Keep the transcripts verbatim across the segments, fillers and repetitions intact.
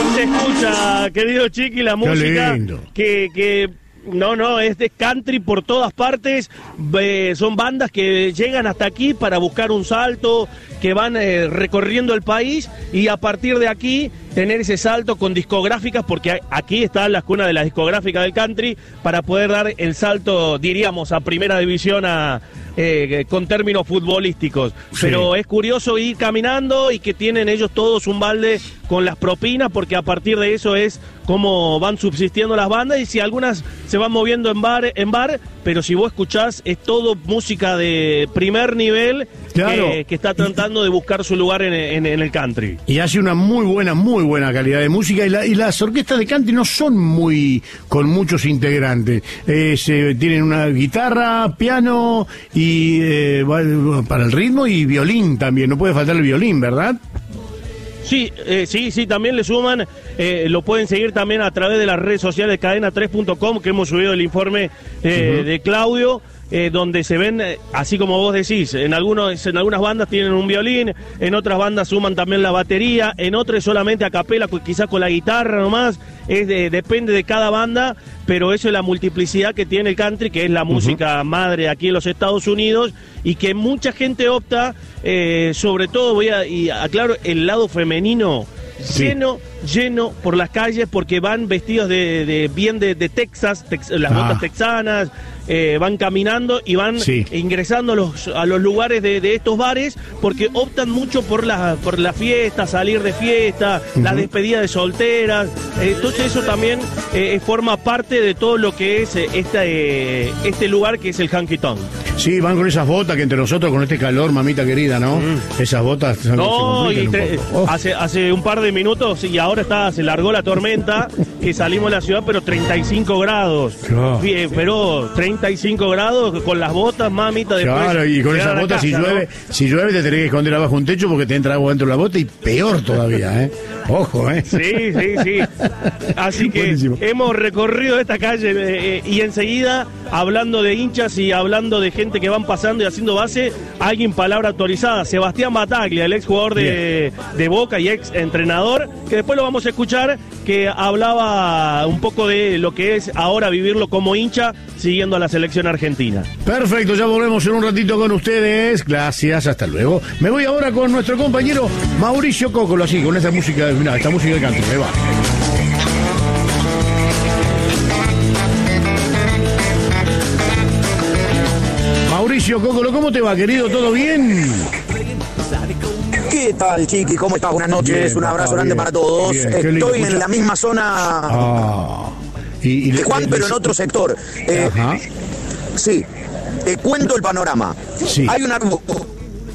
Se escucha, querido Chiqui, la música que, que no, no, es de country por todas partes. Eh, son bandas que llegan hasta aquí para buscar un salto, que van eh, recorriendo el país y a partir de aquí tener ese salto con discográficas, porque aquí está la cuna de las discográficas del country, para poder dar el salto, diríamos, a primera división a, eh, con términos futbolísticos. Sí. Pero es curioso ir caminando y que tienen ellos todos un balde con las propinas, porque a partir de eso es cómo van subsistiendo las bandas, y si algunas se van moviendo en bar, en bar, pero si vos escuchás, es todo música de primer nivel, claro, que, que está tratando de buscar su lugar en, en, en el country. Y hace una muy buena, muy buena calidad de música, y, la, y las orquestas de country no son muy con muchos integrantes. Eh, se, tienen una guitarra, piano, y eh, para el ritmo, y violín también, no puede faltar el violín, ¿verdad? Sí, eh, sí, sí, también le suman, eh, lo pueden seguir también a través de las redes sociales de cadena tres punto com, que hemos subido el informe eh, uh-huh. de Claudio, eh, donde se ven, eh, así como vos decís, en, algunos, en algunas bandas tienen un violín, en otras bandas suman también la batería, en otras solamente a capela, quizás con la guitarra nomás, es de, depende de cada banda, pero eso es la multiplicidad que tiene el country, que es la uh-huh. música madre aquí en los Estados Unidos, y que mucha gente opta, eh, sobre todo, voy a y aclaro, el lado femenino, sí. lleno, lleno por las calles, porque van vestidos de, de bien de, de Texas, tex, las ah. botas texanas, eh, van caminando y van sí. ingresando a los, a los lugares de, de estos bares, porque optan mucho por la, por la fiesta, salir de fiesta, uh-huh. la despedida de solteras, eh, entonces eso también eh, forma parte de todo lo que es eh, esta, eh, este lugar que es el Honky Tonk. Sí, van con esas botas que entre nosotros, con este calor, mamita querida, ¿no? Mm. Esas botas se no, y te, oh. hace, hace un par de minutos, y ahora está, se largó la tormenta, que salimos de la ciudad, pero treinta y cinco grados. Claro. Bien, pero treinta y cinco grados con las botas, mamita. Después claro, y con esas botas, casa, si llueve, ¿no? si llueve te tenés que esconder abajo un techo porque te entra agua dentro de la bota, y peor todavía, ¿eh? Ojo, ¿eh? Sí, sí, sí. Así que buenísimo. Hemos recorrido esta calle eh, y enseguida, hablando de hinchas y hablando de gente que van pasando y haciendo base, alguien palabra autorizada, Sebastián Bataglia, el ex jugador de, de Boca y ex entrenador, que después lo vamos a escuchar, que hablaba un poco de lo que es ahora vivirlo como hincha siguiendo a la selección argentina. Perfecto, ya volvemos en un ratito con ustedes. Gracias, hasta luego. Me voy ahora con nuestro compañero Mauricio Cocolo, así, con esta música, mira, esta música de canto, me va. Mauricio Cocolo, ¿cómo te va, querido? ¿Todo bien? ¿Qué tal, Chiqui? ¿Cómo estás? Buenas noches, bien, un abrazo grande para todos. Bien, estoy en la misma zona ah, y, y que Juan, pero en otro sector. Eh, Ajá. Sí, te cuento el panorama. Sí. Hay un arbusto.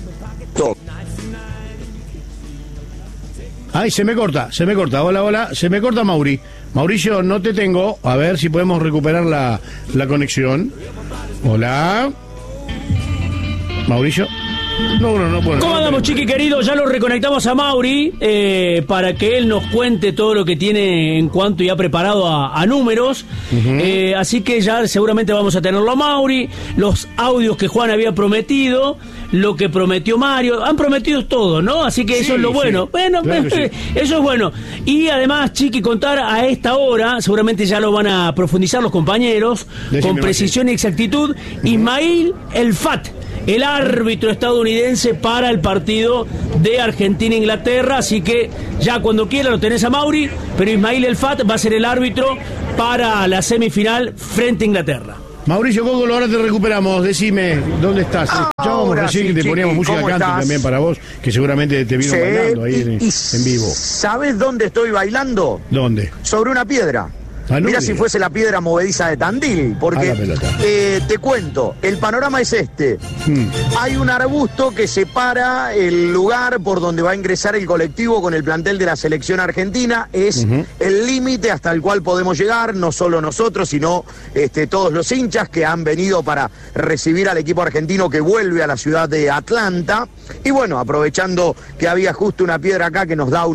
Ay, se me corta, se me corta. Hola, hola, se me corta, Mauri. Mauricio, no te tengo. A ver si podemos recuperar la, la conexión. Hola. Mauricio. No, no, no puedo. ¿Cómo andamos, Chiqui querido? Ya lo reconectamos a Mauri eh, para que él nos cuente todo lo que tiene en cuanto ya preparado a, a números. Uh-huh. Eh, así que ya seguramente vamos a tenerlo a Mauri, los audios que Juan había prometido, lo que prometió Mario. Han prometido todo, ¿no? Así que sí, eso es lo bueno. Sí. Bueno, claro sí. Eso es bueno. Y además, Chiqui, contar a esta hora, seguramente ya lo van a profundizar los compañeros, Decime con precisión y exactitud, uh-huh. Ismail El Fat, el árbitro estadounidense para el partido de Argentina-Inglaterra, así que ya cuando quiera lo tenés a Mauri, pero Ismail El Fat va a ser el árbitro para la semifinal frente a Inglaterra. Mauricio Cocolo, ahora te recuperamos, decime, ¿dónde estás? Escuchábamos recién sí, que te poníamos música country estás? También para vos, que seguramente te vino sí, bailando ahí y, en, y en vivo. ¿Sabes dónde estoy bailando? ¿Dónde? Sobre una piedra. Ah, no, mira si fuese la piedra movediza de Tandil, porque eh, te cuento, el panorama es este. Hmm. Hay un arbusto que separa el lugar por donde va a ingresar el colectivo con el plantel de la selección argentina. Es uh-huh. el límite hasta el cual podemos llegar, no solo nosotros, sino este, todos los hinchas que han venido para recibir al equipo argentino que vuelve a la ciudad de Atlanta. Y bueno, aprovechando que había justo una piedra acá que nos da unos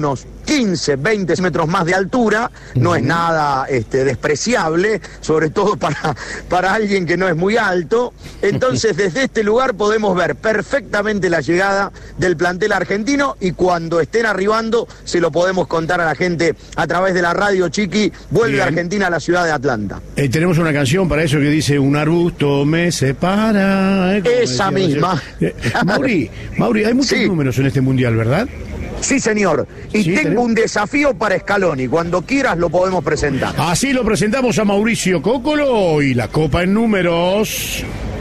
quince, veinte metros más de altura, no uh-huh. es nada este, despreciable, sobre todo para, para alguien que no es muy alto. Entonces, desde este lugar podemos ver perfectamente la llegada del plantel argentino, y cuando estén arribando se lo podemos contar a la gente a través de la radio. Chiqui, vuelve Bien. Argentina a la ciudad de Atlanta. Eh, tenemos una canción para eso que dice: un arbusto me separa. ¿eh? Esa misma. Eh, Mauri, Mauri, hay muchos sí. números en este mundial, ¿verdad? Sí, señor. Y sí, tengo tenemos... un desafío para Scaloni. Cuando quieras lo podemos presentar. Así lo presentamos a Mauricio Cocolo y la copa en números.